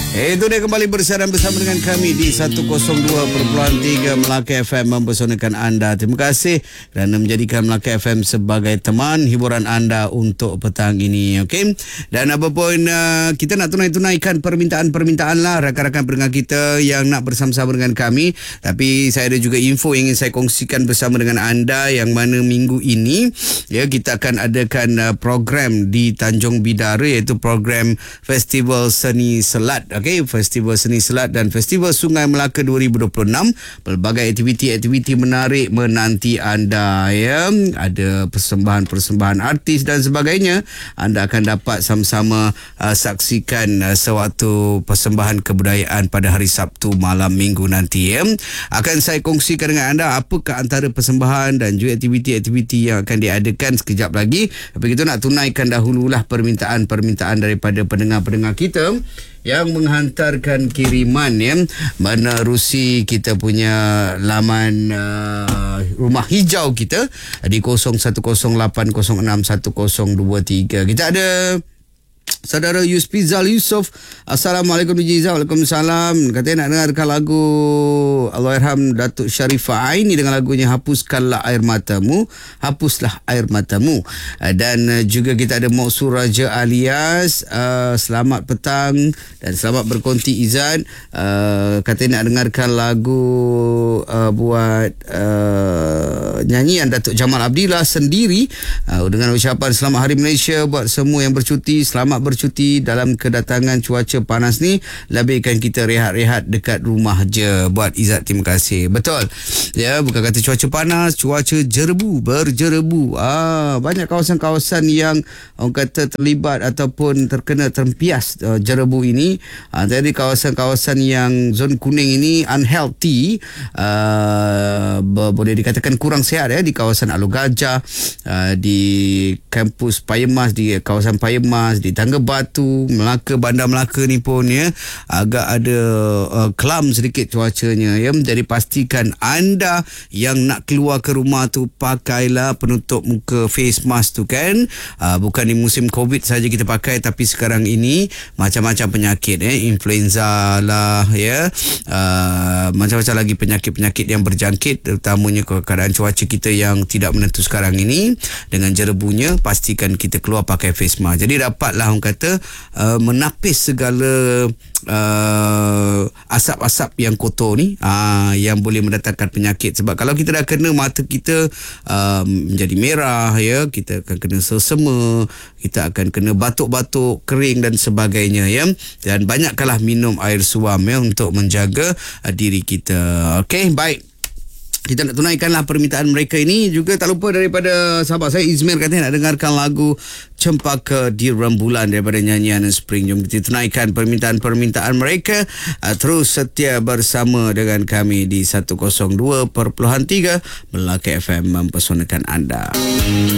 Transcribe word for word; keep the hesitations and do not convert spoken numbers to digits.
Eh, itu dia kembali bersiaran bersama dengan kami di seratus dua perpuluhan tiga Melaka F M mempesonakan anda. Terima kasih kerana menjadikan Melaka F M sebagai teman hiburan anda untuk petang ini. Okey. Dan apa pun uh, kita nak tunai-tunaikan permintaan-permintaan lah rakan-rakan pendengar kita yang nak bersama-sama dengan kami. Tapi saya ada juga info yang ingin saya kongsikan bersama dengan anda, yang mana minggu ini ya kita akan adakan uh, program di Tanjung Bidara, iaitu program Festival Seni Selat. Okey, Festival Seni Selat dan Festival Sungai Melaka dua ribu dua puluh enam. Pelbagai aktiviti-aktiviti menarik menanti anda ya. Ada persembahan-persembahan artis dan sebagainya. Anda akan dapat sama-sama uh, saksikan uh, sewaktu persembahan kebudayaan pada hari Sabtu malam minggu nanti ya. Akan saya kongsikan dengan anda apakah antara persembahan dan juga aktiviti-aktiviti yang akan diadakan sekejap lagi. Tapi kita nak tunaikan dahululah permintaan-permintaan daripada pendengar-pendengar kita yang menghantarkan kiriman ya, menerusi kita punya laman uh, rumah hijau kita di kosong satu kosong lapan kosong enam satu kosong dua tiga. Kita ada Saudara Yuspizal Yusof. Assalamualaikum D J Izal. Waalaikumsalam. Katanya nak dengarkan lagu Allahyarham Datuk Sharifah Aini dengan lagunya Hapuskanlah Air Matamu, Hapuslah Air Matamu. Dan juga kita ada Maksur Raja alias uh, selamat petang dan selamat berkonti Izan. Uh, katanya nak dengarkan lagu uh, buat uh, nyanyian Datuk Jamal Abdillah Sendiri, uh, dengan ucapan selamat Hari Malaysia buat semua yang bercuti. Selamat bercuti dalam kedatangan cuaca panas ni. Lebihkan kita rehat-rehat dekat rumah je. Buat Izzat, terima kasih. Betul ya, bukan kata cuaca panas, cuaca jerebu, berjerebu. Ah, banyak kawasan-kawasan yang orang kata terlibat ataupun terkena terempias uh, jerebu ini. Ah, jadi kawasan-kawasan yang zon kuning ini unhealthy, uh, boleh dikatakan kurang sihat ya, di kawasan Alor Gajah, uh, di kampus Payemas, di kawasan Payemas, di Tangga Batu, Melaka, Bandar Melaka ni pun ya, agak ada uh, kelam sedikit cuacanya ya. Jadi pastikan anda yang nak keluar ke rumah tu pakailah penutup muka, face mask tu kan. Uh, bukan di musim Covid saja kita pakai, tapi sekarang ini macam-macam penyakit eh, influenza lah ya, uh, macam-macam lagi penyakit-penyakit yang berjangkit, terutamanya keadaan cuaca kita yang tidak menentu sekarang ini dengan jerebunya. Pastikan kita keluar pakai face mask. Jadi dapatlah orang kata uh, menapis segala uh, asap-asap yang kotor ni, uh, yang boleh mendatangkan penyakit. Sebab kalau kita dah kena, mata kita uh, menjadi merah ya, kita akan kena selsema, kita akan kena batuk-batuk, kering dan sebagainya ya. Dan banyakkanlah minum air suam ya untuk menjaga uh, diri kita. Okey, baik. Kita nak tunaikanlah permintaan mereka ini. Juga tak lupa daripada sahabat saya Izmir, katanya nak dengarkan lagu Cempaka di Rembulan daripada nyanyian Spring. Jom kita tunaikan permintaan-permintaan mereka. uh, Terus setia bersama dengan kami di seratus dua perpuluhan tiga Melaka F M mempesonakan anda.